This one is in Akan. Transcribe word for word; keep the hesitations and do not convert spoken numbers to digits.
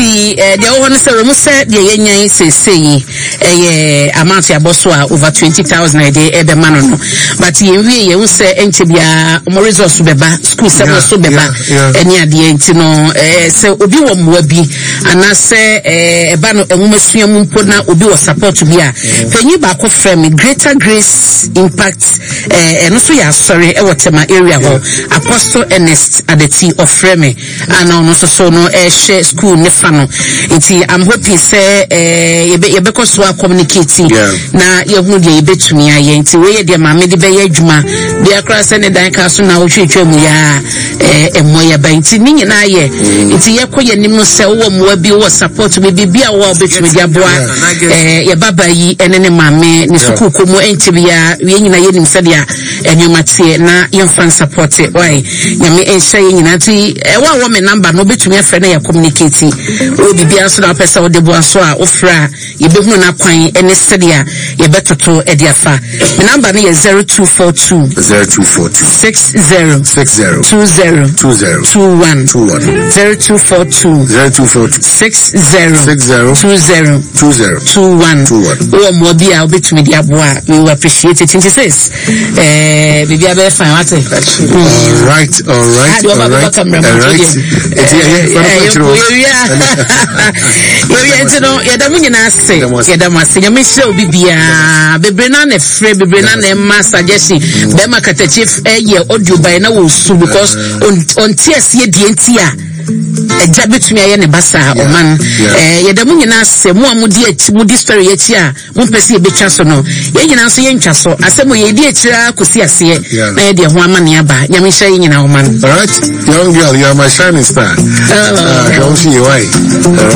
Inti the one say we say the yenyan say say eh amount ya boso over twenty thousand a day e be man no. But ye we ye say enti bia mo resource beba school se so beba eni ade enti no eh say obi wo mwa bi ana say eh eba no enwumasua mu mpo na obi wo support bi a panyi ba ko frame Greater Grace Impact eh eno so ya sorry e wotema area ho Apostle Ernest Adeti of frame ana no so so no eh share school ne fa no nti I'm hoping say eh ye be ko so communicating na ye hu de ye betumi aye nti we ye de ma me de be ye adwuma bia kra se ne dan ka so na wo twetwa mu ya eh emoya ba nti ni nyina ye nti ye koye nim se wo mo bi wo support me bibia wo betumi dia boa eh ye baba yi ene ne mame ne suku komo enti bia we nyina ye nim se dia enyumatie na ye fan support why nyame enhye ye nyina nti e wa wo me number no betumi afre na ye communicate o bibia so na pesa wo de boa so a ofra ye behunu na kwan ene se dia ye betoto e dia fa me number no ye zero two four two zero two four two six zero six zero two zero two zero two one two one zero two four two zero two four two six zero six zero two zero two zero two one two one. Oh, Mobia, I'll be to me, dear boy. We will appreciate it. Twenty six. Eh, baby, I better find what. All right, all right, all right. All right. You know, you're the money I say. You're the master. You may show Bibia, Bebrena, a free Bebrena, a master Jesse, Bema Catachif, a year or you by now, because on on T S C D N T A. A jabit me a basa or man, eh, the moon say more mudi mudi story yet ya, one person be chasono. Yen answer yen chaso, as some way dear Kusia see, my dear one man yaba, Yamisha in our man. All right, young girl, you are my shining star. Uh, don't see why.